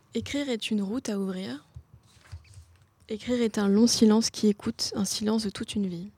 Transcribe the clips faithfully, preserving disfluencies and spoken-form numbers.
Écrire est une route à ouvrir. Écrire est un long silence qui écoute, un silence de toute une vie.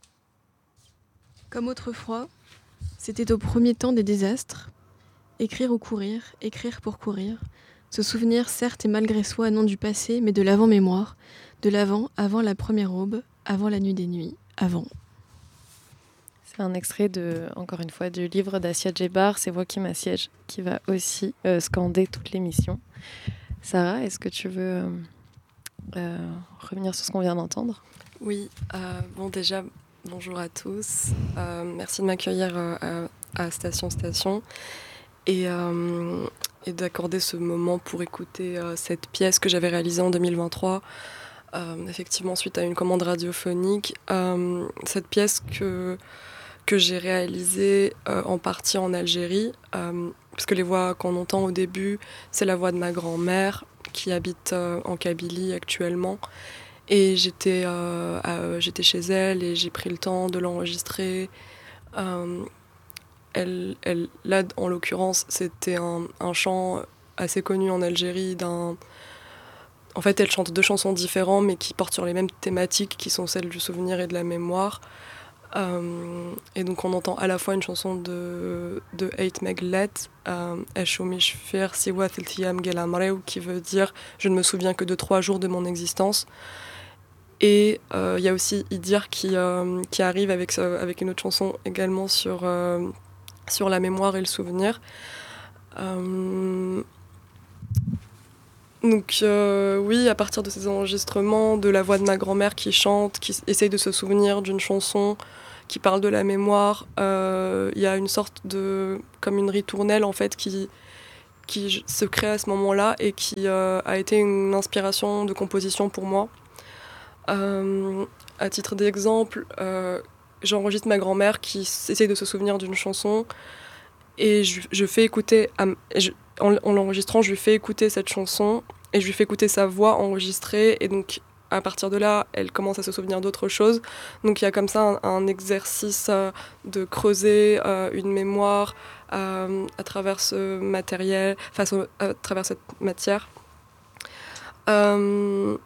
Comme autrefois, c'était au premier temps des désastres. Écrire ou courir, écrire pour courir. Se souvenir certes et malgré soi non du passé, mais de l'avant-mémoire, de l'avant, avant la première aube, avant la nuit des nuits, avant. C'est un extrait, de, encore une fois, du livre d'Assia Djebar, C'est voix qui m'assiègent, qui va aussi euh, scander toute l'émission. Sarah, est-ce que tu veux euh, euh, revenir sur ce qu'on vient d'entendre ? Oui, euh, bon déjà, bonjour à tous. Euh, merci de m'accueillir euh, à, à Station Station et, euh, et d'accorder ce moment pour écouter euh, cette pièce que j'avais réalisée en deux mille vingt-trois, euh, effectivement suite à une commande radiophonique. Euh, cette pièce que, que j'ai réalisée euh, en partie en Algérie, euh, parce que les voix qu'on entend au début, c'est la voix de ma grand-mère qui habite euh, en Kabylie actuellement. Et j'étais, euh, euh, j'étais chez elle et j'ai pris le temps de l'enregistrer. Euh, elle, elle, là, en l'occurrence, c'était un, un chant assez connu en Algérie. D'un... En fait, elle chante deux chansons différentes, mais qui portent sur les mêmes thématiques, qui sont celles du souvenir et de la mémoire. Euh, et donc, on entend à la fois une chanson de, de Ait Meglet, Eshomish Fir Siwa Thiltiyam Gelamreu, qui veut dire « Je ne me souviens que de trois jours de mon existence ». Et il euh, y a aussi Idir qui, euh, qui arrive avec, euh, avec une autre chanson également sur, euh, sur la mémoire et le souvenir. Euh... Donc euh, oui, à partir de ces enregistrements, de la voix de ma grand-mère qui chante, qui essaye de se souvenir d'une chanson qui parle de la mémoire, il euh, y a une sorte de... comme une ritournelle en fait qui, qui se crée à ce moment-là et qui euh, a été une inspiration de composition pour moi. Euh, à titre d'exemple, euh, j'enregistre ma grand-mère qui essaye de se souvenir d'une chanson et je, je fais écouter, à, je, en, en l'enregistrant, je lui fais écouter cette chanson et je lui fais écouter sa voix enregistrée et donc à partir de là, elle commence à se souvenir d'autres choses. Donc il y a comme ça un, un exercice euh, de creuser euh, une mémoire euh, à travers ce matériel, enfin à travers cette matière. Euh,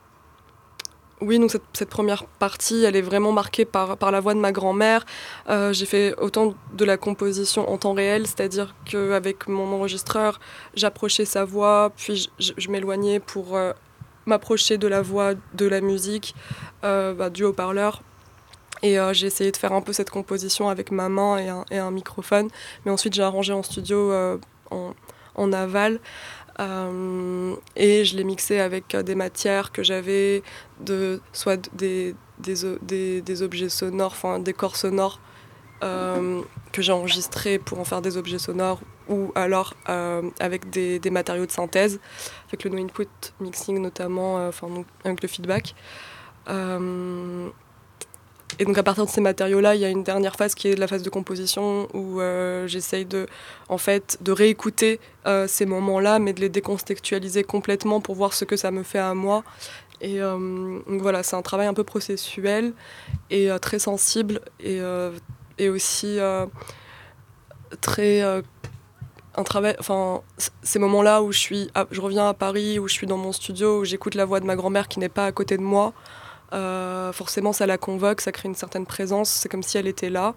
Oui, donc cette, cette première partie, elle est vraiment marquée par, par la voix de ma grand-mère. Euh, j'ai fait autant de la composition en temps réel, c'est-à-dire qu'avec mon enregistreur, j'approchais sa voix, puis je, je m'éloignais pour euh, m'approcher de la voix de la musique, euh, bah, du haut-parleur. Et euh, j'ai essayé de faire un peu cette composition avec ma main et un, et un microphone. Mais ensuite, j'ai arrangé en studio euh, en, en aval. Euh, et je l'ai mixé avec des matières que j'avais, de, soit des, des, des, des objets sonores, enfin des corps sonores euh, que j'ai enregistrés pour en faire des objets sonores, ou alors euh, avec des, des matériaux de synthèse, avec le no input mixing notamment, enfin euh, avec le feedback. Euh, Et donc à partir de ces matériaux-là, il y a une dernière phase qui est la phase de composition où euh, j'essaye de, en fait, de réécouter euh, ces moments-là, mais de les décontextualiser complètement pour voir ce que ça me fait à moi. Et euh, donc voilà, c'est un travail un peu processuel et euh, très sensible et, euh, et aussi euh, très... Euh, un travail, enfin, ces moments-là où je, suis à, je reviens à Paris, où je suis dans mon studio, où j'écoute la voix de ma grand-mère qui n'est pas à côté de moi, Euh, forcément ça la convoque, ça crée une certaine présence, c'est comme si elle était là.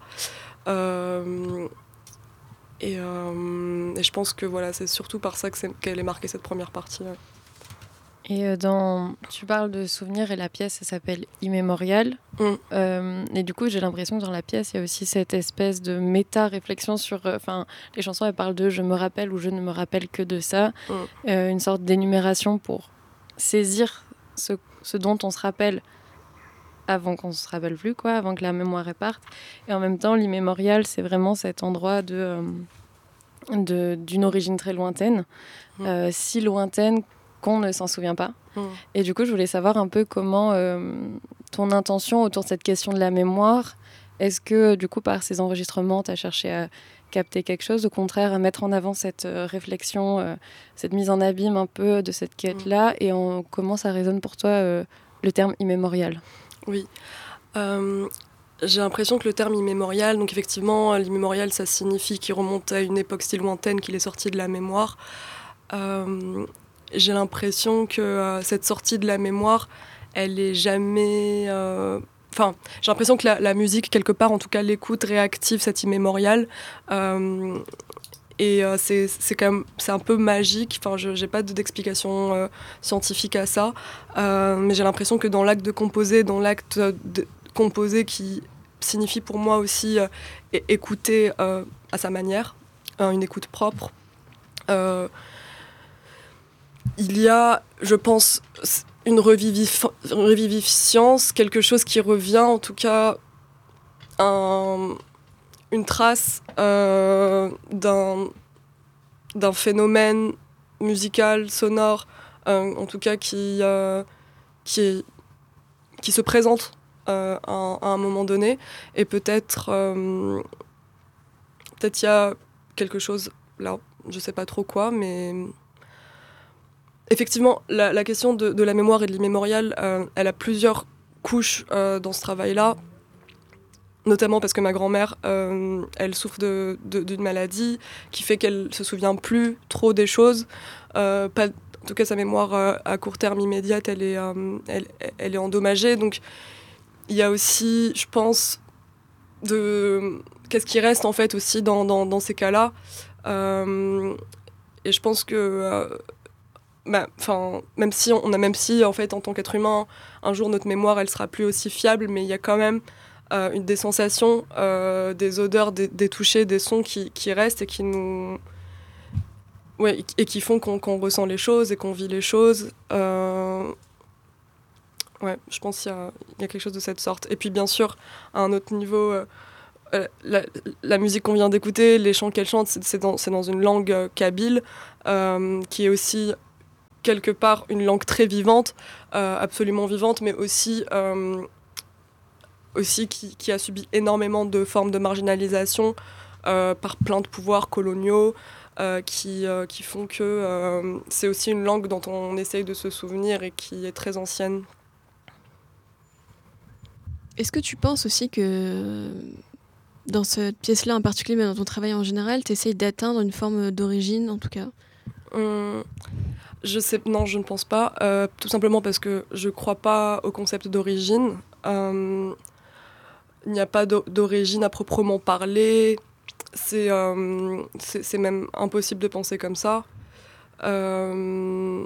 Euh, et, euh, et je pense que voilà, c'est surtout par ça que c'est, qu'elle est marquée cette première partie. Ouais. Et dans, tu parles de souvenirs et la pièce, ça s'appelle Immémorial. Mm. Euh, et du coup, j'ai l'impression que dans la pièce, il y a aussi cette espèce de méta-réflexion sur... Enfin, euh, les chansons, elles parlent de « je me rappelle » ou « je ne me rappelle que de ça mm. ». Euh, une sorte d'énumération pour saisir ce, ce dont on se rappelle avant qu'on se rappelle plus, quoi, avant que la mémoire parte. Et en même temps, l'immémorial, c'est vraiment cet endroit de, euh, de, d'une origine très lointaine, mmh. euh, si lointaine qu'on ne s'en souvient pas. Mmh. Et du coup, je voulais savoir un peu comment euh, ton intention autour de cette question de la mémoire, est-ce que, du coup, par ces enregistrements, tu as cherché à capter quelque chose, au contraire, à mettre en avant cette euh, réflexion, euh, cette mise en abîme un peu de cette quête-là, mmh. et en, comment ça résonne pour toi euh, le terme immémorial ? Oui. Euh, j'ai l'impression que le terme immémorial, donc effectivement, l'immémorial, ça signifie qu'il remonte à une époque si lointaine qu'il est sorti de la mémoire. Euh, j'ai l'impression que euh, cette sortie de la mémoire, elle est jamais... Enfin, euh, j'ai l'impression que la, la musique, quelque part, en tout cas l'écoute, réactive cet immémorial. Euh, et euh, c'est, c'est quand même, c'est un peu magique. Enfin, je n'ai pas d'explication euh, scientifique à ça. Euh, mais j'ai l'impression que dans l'acte de composer, dans l'acte de composer qui signifie pour moi aussi euh, écouter euh, à sa manière, euh, une écoute propre, euh, il y a, je pense, une revivif- revivifiance, quelque chose qui revient, en tout cas, un, une trace euh, d'un, d'un phénomène musical, sonore, euh, en tout cas qui, euh, qui, est, qui se présente euh, à, à un moment donné. Et peut-être, euh, peut-être il y a quelque chose là, je sais pas trop quoi, mais... Effectivement, la, la question de, de la mémoire et de l'immémorial, euh, elle a plusieurs couches euh, dans ce travail-là, notamment parce que ma grand-mère, euh, elle souffre de, de, d'une maladie qui fait qu'elle se souvient plus trop des choses. Euh, pas, en tout cas, sa mémoire euh, à court terme immédiate, elle est, euh, elle, elle est endommagée. Donc, il y a aussi, je pense, de qu'est-ce qui reste en fait aussi dans, dans, dans ces cas-là. Euh, et je pense que euh, Bah, même si on a même si en fait en tant qu'être humain un jour notre mémoire elle sera plus aussi fiable, mais il y a quand même euh, une des sensations, euh, des odeurs, des, des touchés, des sons qui, qui restent et qui nous ouais, et qui font qu'on, qu'on ressent les choses et qu'on vit les choses. Euh... Ouais, je pense qu'il y a, il y a quelque chose de cette sorte. Et puis bien sûr à un autre niveau, euh, la, la musique qu'on vient d'écouter, les chants qu'elle chante, c'est, c'est, dans, c'est dans une langue euh, kabyle euh, qui est aussi quelque part une langue très vivante, euh, absolument vivante, mais aussi, euh, aussi qui, qui a subi énormément de formes de marginalisation euh, par plein de pouvoirs coloniaux euh, qui, euh, qui font que euh, c'est aussi une langue dont on essaye de se souvenir et qui est très ancienne. Est-ce que tu penses aussi que dans cette pièce-là en particulier, mais dans ton travail en général, tu essayes d'atteindre une forme d'origine en tout cas ? Hum... Je sais, non, je ne pense pas. Euh, tout simplement parce que je ne crois pas au concept d'origine. Euh, il n'y a pas d'origine à proprement parler. C'est, euh, c'est, c'est même impossible de penser comme ça. Euh,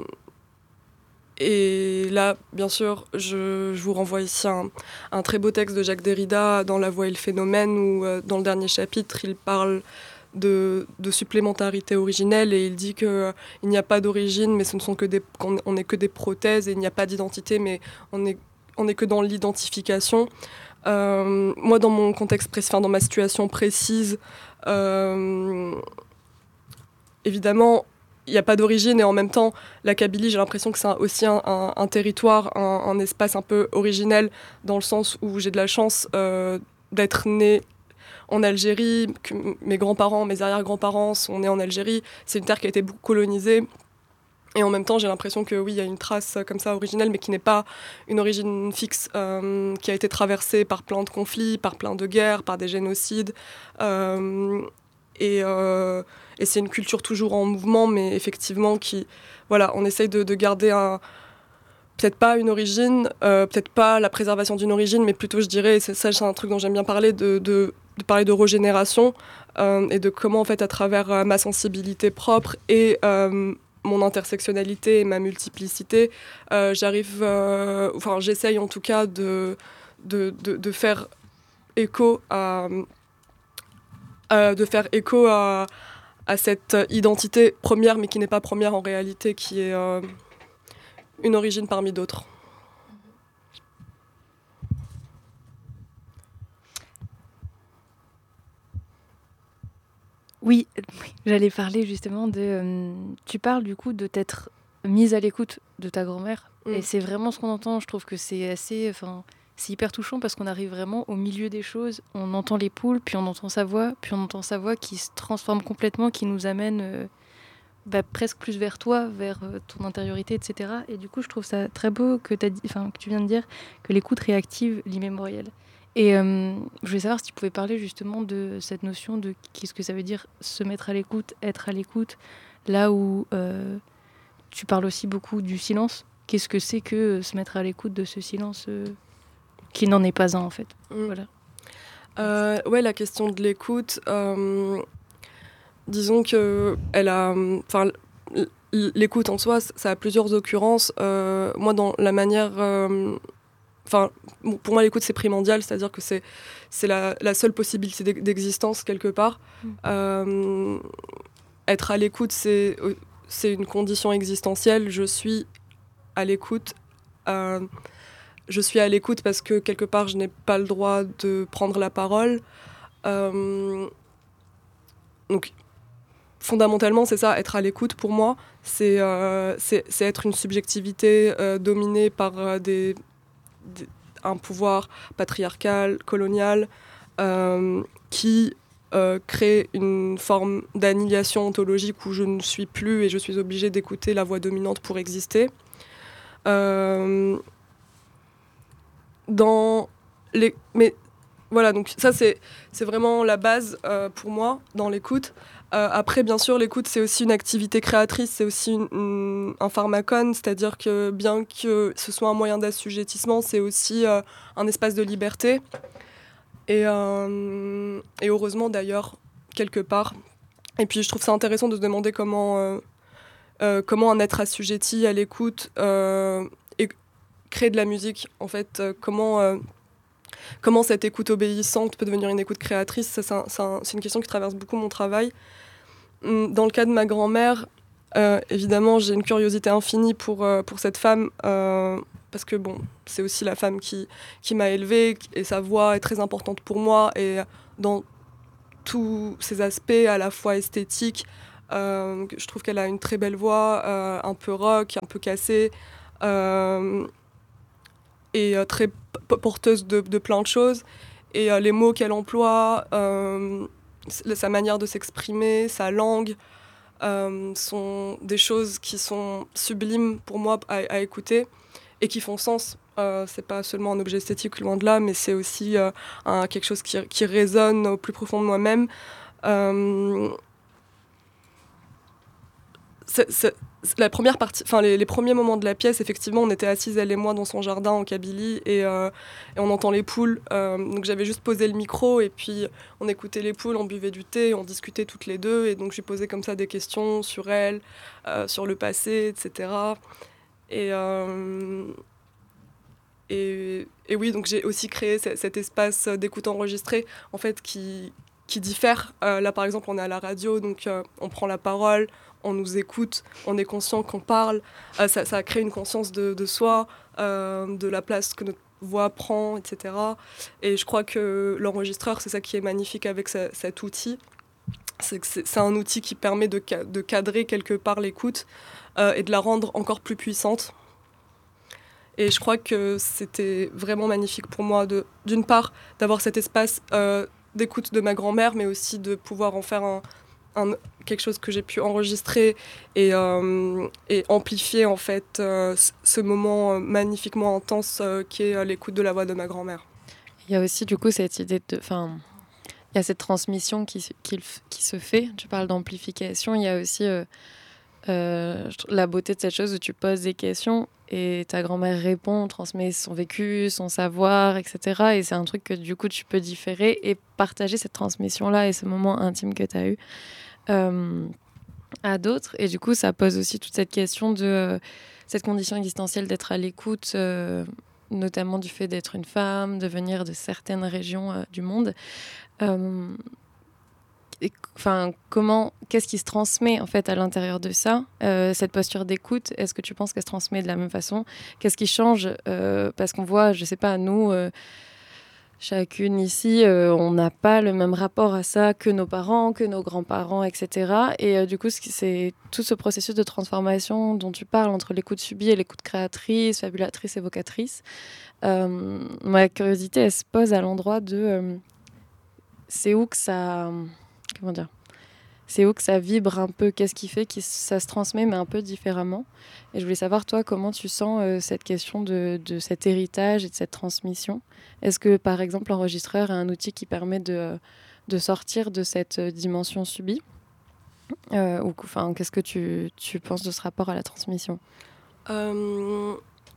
et là, bien sûr, je, je vous renvoie ici à un, un très beau texte de Jacques Derrida dans La Voix et le phénomène, où euh, dans le dernier chapitre, il parle De, de supplémentarité originelle et il dit qu'il euh, n'y a pas d'origine mais ce ne sont que des, qu'on n'est que des prothèses et il n'y a pas d'identité mais on est, on est que dans l'identification. Euh, moi dans mon contexte précis, enfin, dans ma situation précise, euh, évidemment il n'y a pas d'origine et en même temps la Kabylie j'ai l'impression que c'est aussi un, un, un territoire, un, un espace un peu originel dans le sens où j'ai de la chance euh, d'être née en Algérie, que mes grands-parents, mes arrière-grands-parents sont nés en Algérie. C'est une terre qui a été beaucoup colonisée. Et en même temps, j'ai l'impression que oui, il y a une trace comme ça originelle, mais qui n'est pas une origine fixe, euh, qui a été traversée par plein de conflits, par plein de guerres, par des génocides. Euh, et, euh, et c'est une culture toujours en mouvement, mais effectivement, qui, voilà, on essaye de, de garder un... Peut-être pas une origine, euh, peut-être pas la préservation d'une origine, mais plutôt, je dirais, et c'est, ça c'est un truc dont j'aime bien parler, de, de, de parler de régénération euh, et de comment, en fait, à travers euh, ma sensibilité propre et euh, mon intersectionnalité et ma multiplicité, euh, j'arrive, euh, enfin, j'essaye en tout cas de, de, de, de faire écho à, à de faire écho à, à cette identité première, mais qui n'est pas première en réalité, qui est euh, une origine parmi d'autres. Oui, j'allais parler justement de... Euh, tu parles du coup de t'être mise à l'écoute de ta grand-mère. Mmh. Et c'est vraiment ce qu'on entend. Je trouve que c'est assez... Enfin, c'est hyper touchant parce qu'on arrive vraiment au milieu des choses. On entend les poules, puis on entend sa voix, puis on entend sa voix qui se transforme complètement, qui nous amène euh, bah, presque plus vers toi, vers euh, ton intériorité, et cetera. Et du coup, je trouve ça très beau que, t'as dit, que tu viens de dire que l'écoute réactive l'immémorial. Et euh, je voulais savoir si tu pouvais parler justement de cette notion de qu'est-ce que ça veut dire se mettre à l'écoute, être à l'écoute, là où euh, tu parles aussi beaucoup du silence. Qu'est-ce que c'est que se mettre à l'écoute de ce silence euh, qui n'en est pas un, en fait. Mmh. Voilà. Euh, ouais, la question de l'écoute, euh, disons que elle a, enfin, l'écoute en soi, ça a plusieurs occurrences. Euh, moi, dans la manière, enfin, euh, pour moi, l'écoute c'est primordial, c'est-à-dire que c'est c'est la, la seule possibilité d'existence quelque part. Mmh. Euh, être à l'écoute, c'est c'est une condition existentielle. Je suis à l'écoute. Euh, je suis à l'écoute parce que quelque part, je n'ai pas le droit de prendre la parole. Euh, donc, fondamentalement, c'est ça, être à l'écoute pour moi, c'est euh, c'est, c'est être une subjectivité euh, dominée par euh, des, des, un pouvoir patriarcal, colonial, euh, qui euh, crée une forme d'annihilation ontologique où je ne suis plus et je suis obligée d'écouter la voix dominante pour exister. Euh, dans les... Mais voilà, donc ça, c'est, c'est vraiment la base euh, pour moi dans l'écoute. Euh, après, bien sûr, l'écoute, c'est aussi une activité créatrice, c'est aussi une, une, un pharmacone, c'est-à-dire que bien que ce soit un moyen d'assujettissement, c'est aussi euh, un espace de liberté. Et, euh, et heureusement, d'ailleurs, quelque part. Et puis, je trouve ça intéressant de se demander comment, euh, euh, comment un être assujetti à l'écoute euh, et crée de la musique. En fait, euh, comment... Euh, Comment cette écoute obéissante peut devenir une écoute créatrice, ça, c'est, un, c'est, un, c'est une question qui traverse beaucoup mon travail. Dans le cas de ma grand-mère, euh, évidemment, j'ai une curiosité infinie pour, euh, pour cette femme, euh, parce que bon, c'est aussi la femme qui, qui m'a élevée, et sa voix est très importante pour moi, et dans tous ses aspects, à la fois esthétiques, euh, je trouve qu'elle a une très belle voix, euh, un peu rock, un peu cassée, euh, et euh, très porteuse de, de plein de choses. Et euh, les mots qu'elle emploie, euh, sa manière de s'exprimer, sa langue, euh, sont des choses qui sont sublimes pour moi à, à écouter et qui font sens. Euh, c'est pas seulement un objet esthétique, loin de là, mais c'est aussi euh, un, quelque chose qui, qui résonne au plus profond de moi-même. Euh, c'est, c'est, La première partie, enfin les, les premiers moments de la pièce, effectivement, on était assises elle et moi dans son jardin en Kabylie et, euh, et on entend les poules. Euh, donc j'avais juste posé le micro et puis on écoutait les poules, on buvait du thé, on discutait toutes les deux et donc je lui posais comme ça des questions sur elle, euh, sur le passé, et cetera. Et, euh, et, et oui, donc j'ai aussi créé c- cet espace d'écoute enregistrée en fait qui qui diffère. Euh, là, par exemple, on est à la radio, donc euh, on prend la parole. On nous écoute, on est conscient qu'on parle, euh, ça, ça crée une conscience de, de soi, euh, de la place que notre voix prend, et cetera. Et je crois que l'enregistreur, c'est ça qui est magnifique avec ce, cet outil, c'est que c'est, c'est un outil qui permet de, de cadrer quelque part l'écoute euh, et de la rendre encore plus puissante. Et je crois que c'était vraiment magnifique pour moi, de, d'une part, d'avoir cet espace euh, d'écoute de ma grand-mère, mais aussi de pouvoir en faire un... Un, quelque chose que j'ai pu enregistrer et, euh, et amplifier en fait euh, ce moment magnifiquement intense euh, qui est l'écoute de la voix de ma grand-mère. Il y a aussi du coup cette idée de... Enfin, il y a cette transmission qui, qui, qui se fait. Tu parles d'amplification. Il y a aussi euh, euh, la beauté de cette chose où tu poses des questions et ta grand-mère répond, transmet son vécu, son savoir, et cetera. Et c'est un truc que du coup tu peux différer et partager cette transmission-là et ce moment intime que tu as eu. Euh, à d'autres, et du coup ça pose aussi toute cette question de euh, cette condition existentielle d'être à l'écoute, euh, notamment du fait d'être une femme, de venir de certaines régions euh, du monde. Euh, Enfin, comment, qu'est-ce qui se transmet en fait à l'intérieur de ça, euh, cette posture d'écoute? Est-ce que tu penses qu'elle se transmet de la même façon? Qu'est-ce qui change? euh, Parce qu'on voit, je sais pas, nous. Euh, Chacune ici, euh, on n'a pas le même rapport à ça que nos parents, que nos grands-parents, et cetera. Et euh, du coup, c'est tout ce processus de transformation dont tu parles entre l'écoute subie et l'écoute créatrice, fabulatrice, évocatrice. Euh, ma curiosité, elle se pose à l'endroit de... Euh, c'est où que ça... Comment dire ? C'est où que ça vibre un peu? Qu'est-ce qui fait que ça se transmet, mais un peu différemment? Et je voulais savoir, toi, comment tu sens euh, cette question de, de cet héritage et de cette transmission? Est-ce que, par exemple, l'enregistreur est un outil qui permet de, de sortir de cette dimension subie? euh, ou, enfin, qu'est-ce que tu, tu penses de ce rapport à la transmission ? euh...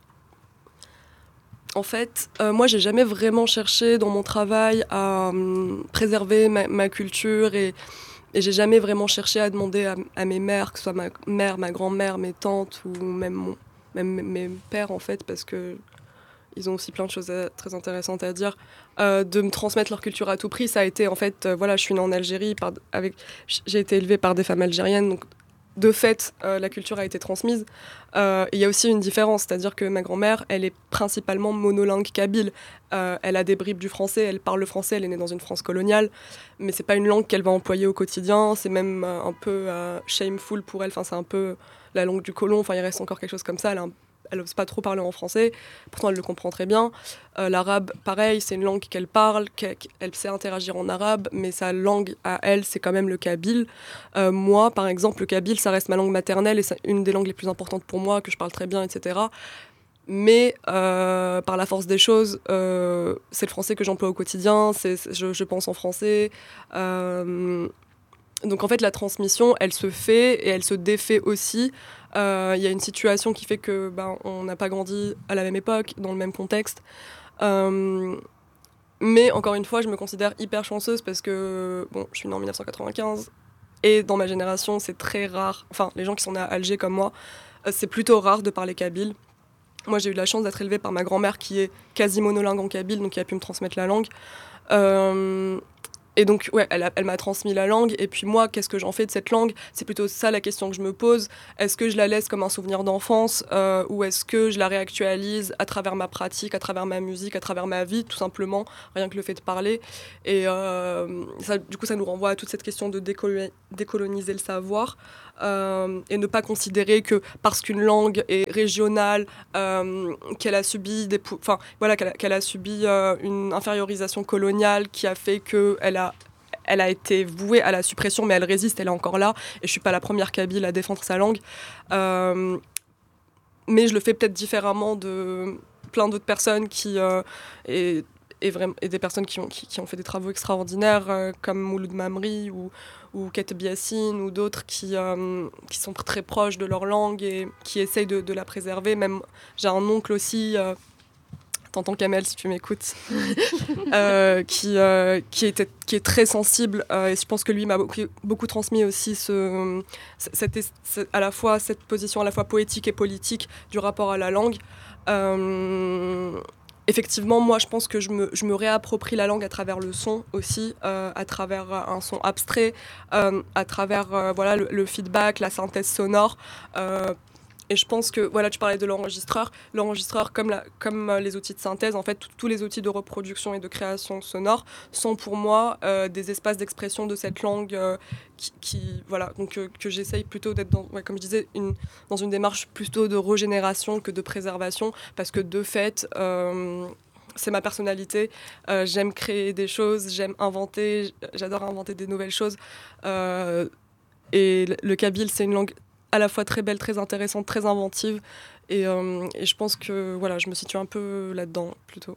En fait, euh, moi, j'ai jamais vraiment cherché dans mon travail à euh, préserver ma, ma culture et, et j'ai jamais vraiment cherché à demander à, à mes mères, que ce soit ma mère, ma grand-mère, mes tantes ou même, mon, même mes pères, en fait, parce que ils ont aussi plein de choses à, très intéressantes à dire, euh, de me transmettre leur culture à tout prix. Ça a été, en fait, euh, voilà, je suis née en Algérie, par, avec, j'ai été élevée par des femmes algériennes, donc de fait, euh, la culture a été transmise. Euh, il y a aussi une différence, c'est-à-dire que ma grand-mère, elle est principalement monolingue kabyle. Euh, elle a des bribes du français, elle parle le français, elle est née dans une France coloniale, mais c'est pas une langue qu'elle va employer au quotidien. C'est même euh, un peu euh, shameful pour elle. Enfin, c'est un peu la langue du colon. Enfin, il reste encore quelque chose comme ça. Elle a un Elle n'ose pas trop parler en français, pourtant elle le comprend très bien. Euh, l'arabe, pareil, c'est une langue qu'elle parle, qu'elle, elle sait interagir en arabe, mais sa langue à elle, c'est quand même le kabyle. Euh, moi, par exemple, le kabyle, ça reste ma langue maternelle et c'est une des langues les plus importantes pour moi, que je parle très bien, et cetera. Mais euh, par la force des choses, euh, c'est le français que j'emploie au quotidien, c'est, c'est, je, je pense en français. Euh, donc en fait, la transmission, elle se fait et elle se défait aussi. Il euh, y a une situation qui fait que ben, on n'a pas grandi à la même époque, dans le même contexte. Euh, mais encore une fois, je me considère hyper chanceuse parce que bon, je suis née en dix-neuf cent quatre-vingt-quinze et dans ma génération, c'est très rare. Enfin, les gens qui sont nés à Alger comme moi, euh, c'est plutôt rare de parler kabyle. Moi, j'ai eu la chance d'être élevée par ma grand-mère qui est quasi monolingue en kabyle, donc qui a pu me transmettre la langue. Euh, Et donc, ouais, elle, a, elle m'a transmis la langue. Et puis moi, qu'est-ce que j'en fais de cette langue ? C'est plutôt ça la question que je me pose. Est-ce que je la laisse comme un souvenir d'enfance euh, ou est-ce que je la réactualise à travers ma pratique, à travers ma musique, à travers ma vie, tout simplement, rien que le fait de parler. Et euh, ça, du coup, ça nous renvoie à toute cette question de décolo- décoloniser le savoir euh, et ne pas considérer que parce qu'une langue est régionale, euh, qu'elle a subi des, pou- enfin, voilà, qu'elle a, qu'elle a subi euh, une infériorisation coloniale qui a fait qu'elle a Elle a été vouée à la suppression, mais elle résiste, elle est encore là. Et je ne suis pas la première kabyle à défendre sa langue. Euh, mais je le fais peut-être différemment de plein d'autres personnes qui, euh, et, et, vraiment, et des personnes qui ont, qui, qui ont fait des travaux extraordinaires, euh, comme Mouloud Mamri ou, ou Keteb Yassine, ou d'autres qui, euh, qui sont très proches de leur langue et qui essayent de, de la préserver. Même, j'ai un oncle aussi... Euh, Tonton Kamel, si tu m'écoutes, euh, qui, euh, qui, était, qui est très sensible. Euh, et je pense que lui m'a beaucoup, beaucoup transmis aussi ce, cette, cette, à la fois cette position à la fois poétique et politique du rapport à la langue. Euh, effectivement, moi, je pense que je me, je me réapproprie la langue à travers le son aussi, euh, à travers un son abstrait, euh, à travers euh, voilà, le, le feedback, la synthèse sonore. Euh, Et je pense que, voilà, tu parlais de l'enregistreur. L'enregistreur, comme, la, comme les outils de synthèse, en fait, tous les outils de reproduction et de création sonore sont pour moi euh, des espaces d'expression de cette langue euh, qui, qui, voilà, donc, euh, que j'essaye plutôt d'être, dans, ouais, comme je disais, une, dans une démarche plutôt de régénération que de préservation, parce que de fait... Euh, c'est ma personnalité, euh, j'aime créer des choses, j'aime inventer, j'adore inventer des nouvelles choses. Euh, et le kabyle, c'est une langue à la fois très belle, très intéressante, très inventive. Et, euh, et je pense que voilà, je me situe un peu là-dedans, plutôt.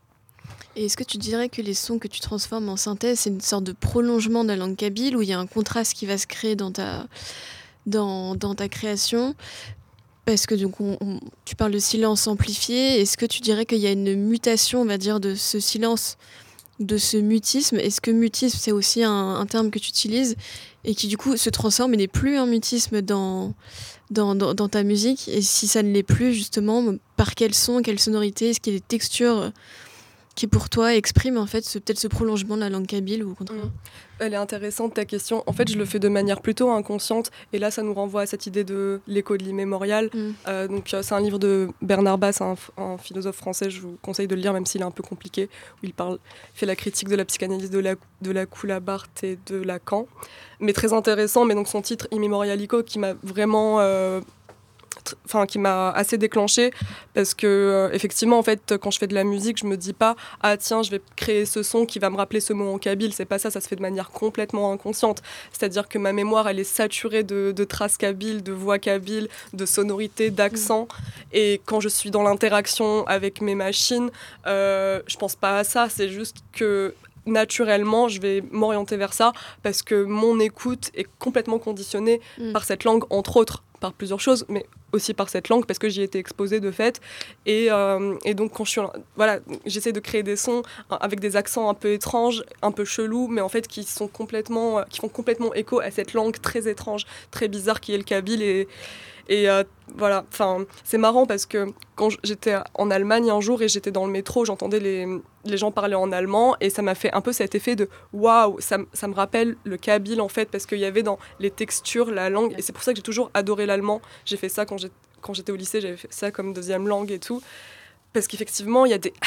Et est-ce que tu dirais que les sons que tu transformes en synthèse, c'est une sorte de prolongement de la langue kabyle, où il y a un contraste qui va se créer dans ta, dans, dans ta création ? Parce que donc on, on, tu parles de silence amplifié. Est-ce que tu dirais qu'il y a une mutation, on va dire, de ce silence, de ce mutisme ? Est-ce que mutisme, c'est aussi un, un terme que tu utilises et qui du coup se transforme et n'est plus un mutisme dans, dans, dans, dans ta musique ? Et si ça ne l'est plus, justement, par quel son, quelle sonorité ? Est-ce qu'il y a des textures qui pour toi expriment en fait ce, peut-être ce prolongement de la langue kabyle ou au contraire ? Mmh. Elle est intéressante ta question. En fait, je le fais de manière plutôt inconsciente et là, ça nous renvoie à cette idée de l'écho de l'immémorial. Mmh. Euh, donc, euh, c'est un livre de Bernard Bass, un, un philosophe français. Je vous conseille de le lire, même s'il est un peu compliqué. Où il parle, il fait la critique de la psychanalyse de la de la Coulabart et de Lacan, mais très intéressant. Mais donc son titre Immémorialico qui m'a vraiment euh, Enfin, qui m'a assez déclenchée parce que euh, effectivement en fait quand je fais de la musique je me dis pas ah tiens je vais créer ce son qui va me rappeler ce mot en kabyle, c'est pas ça, ça se fait de manière complètement inconsciente, c'est-à-dire que ma mémoire elle est saturée de, de traces kabyles, de voix kabyles, de sonorités, d'accents, et quand je suis dans l'interaction avec mes machines euh, je pense pas à ça, c'est juste que naturellement, je vais m'orienter vers ça parce que mon écoute est complètement conditionnée mmh. par cette langue, entre autres, par plusieurs choses, mais aussi par cette langue parce que j'y ai été exposée de fait. Et, euh, et donc, quand je suis... Voilà, j'essaie de créer des sons avec des accents un peu étranges, un peu chelous, mais en fait qui, sont complètement, qui font complètement écho à cette langue très étrange, très bizarre qui est le kabyle. Et, et euh, voilà, enfin, c'est marrant parce que quand j'étais en Allemagne un jour et j'étais dans le métro, j'entendais les, les gens parler en allemand et ça m'a fait un peu cet effet de waouh, ça, ça me rappelle le kabyle en fait, parce qu'il y avait dans les textures, la langue, et c'est pour ça que j'ai toujours adoré l'allemand. J'ai fait ça quand, j'ai, quand j'étais au lycée, j'avais fait ça comme deuxième langue et tout, parce qu'effectivement, il y a des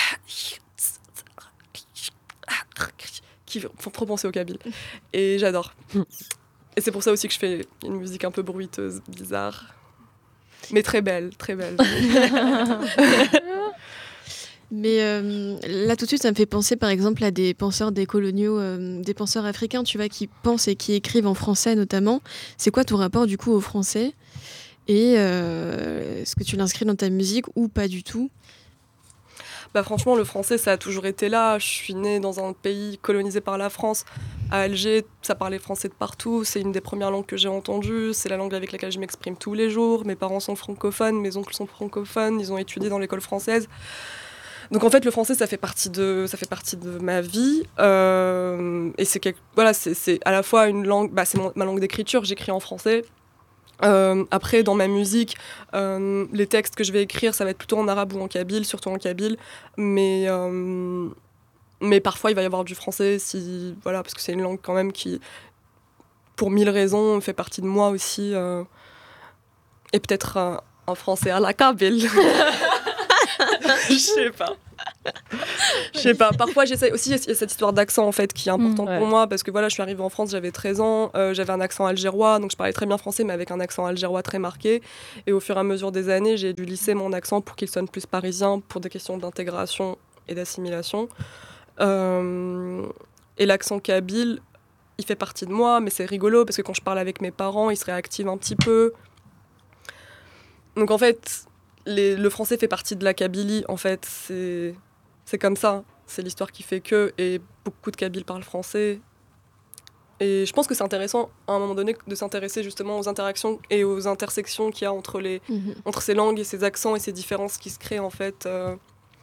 qui font trop penser au kabyle et j'adore. Et c'est pour ça aussi que je fais une musique un peu bruiteuse, bizarre. Mais très belle, très belle. Mais euh, là, tout de suite, ça me fait penser, par exemple, à des penseurs décoloniaux, euh, des penseurs africains, tu vois, qui pensent et qui écrivent en français, notamment. C'est quoi ton rapport, du coup, au français ? Et euh, est-ce que tu l'inscris dans ta musique ou pas du tout ? Bah franchement, le français, ça a toujours été là. Je suis née dans un pays colonisé par la France. À Alger, ça parlait français de partout. C'est une des premières langues que j'ai entendues. C'est la langue avec laquelle je m'exprime tous les jours. Mes parents sont francophones, mes oncles sont francophones. Ils ont étudié dans l'école française. Donc en fait, le français, ça fait partie de, ça fait partie de ma vie. Euh, et c'est, quelque, voilà, c'est, c'est à la fois une langue... Bah, c'est mon, ma langue d'écriture, j'écris en français. Euh, après, dans ma musique, euh, les textes que je vais écrire, ça va être plutôt en arabe ou en kabyle, surtout en kabyle. Mais, euh, mais parfois, il va y avoir du français, si, voilà, parce que c'est une langue quand même qui, pour mille raisons, fait partie de moi aussi. Euh, et peut-être un, un français à la kabyle. Je sais pas. Je sais pas. Parfois, j'essaie aussi, il y a cette histoire d'accent en fait qui est importante mmh, ouais. pour moi parce que voilà, je suis arrivée en France, j'avais treize ans, euh, j'avais un accent algérois, donc je parlais très bien français, mais avec un accent algérois très marqué. Et au fur et à mesure des années, j'ai dû lisser mon accent pour qu'il sonne plus parisien pour des questions d'intégration et d'assimilation. Euh, et l'accent kabyle, il fait partie de moi, mais c'est rigolo parce que quand je parle avec mes parents, ils se réactivent un petit peu. Donc en fait. Les, le français fait partie de la Kabylie, en fait, c'est, c'est comme ça, c'est l'histoire qui fait que, et beaucoup de Kabyles parlent français. Et je pense que c'est intéressant, à un moment donné, de s'intéresser justement aux interactions et aux intersections qu'il y a entre, les, mmh. entre ces langues et ces accents et ces différences qui se créent, en fait. Euh...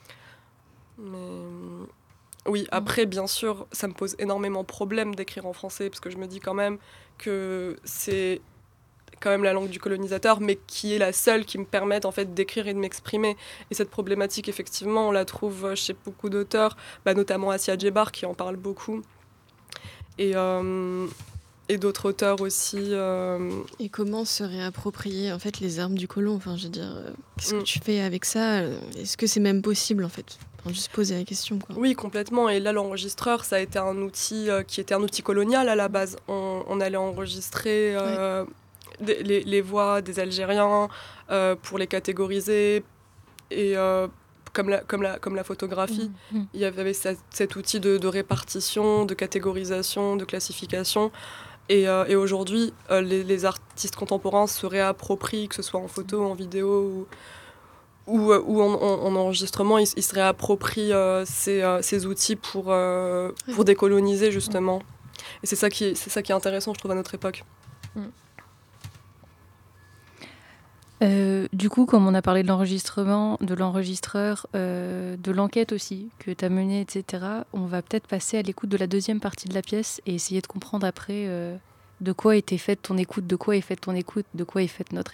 Mais... Oui, après, bien sûr, ça me pose énormément de problèmes d'écrire en français, parce que je me dis quand même que c'est... quand même la langue du colonisateur, mais qui est la seule qui me permette en fait d'écrire et de m'exprimer. Et cette problématique, effectivement, on la trouve chez beaucoup d'auteurs, bah, notamment Assia Djebar qui en parle beaucoup, et, euh, et d'autres auteurs aussi. Euh... Et comment se réapproprier en fait les armes du colon ? Enfin, je veux dire, euh, qu'est-ce mm. que tu fais avec ça ? Est-ce que c'est même possible en fait ? Enfin, juste poser la question, quoi. Oui, complètement. Et là, l'enregistreur, ça a été un outil euh, qui était un outil colonial à la base. On, on allait enregistrer. Euh, ouais. Les, les voix des Algériens euh, pour les catégoriser et euh, comme, la, comme, la, comme la photographie, mmh, mmh. il y avait cette, cet outil de, de répartition, de catégorisation, de classification et, euh, et aujourd'hui euh, les, les artistes contemporains se réapproprient, que ce soit en photo, en vidéo ou, ou, ou en, en, en enregistrement, ils, ils se réapproprient euh, ces, euh, ces outils pour, euh, pour décoloniser justement. Et c'est ça, qui, c'est ça qui est intéressant, je trouve, à notre époque. Mmh. Euh, du coup, comme on a parlé de l'enregistrement, de l'enregistreur, euh, de l'enquête aussi que tu as menée, et cetera, on va peut-être passer à l'écoute de la deuxième partie de la pièce et essayer de comprendre après euh, de quoi était faite ton écoute, de quoi est faite ton écoute, de quoi est faite notre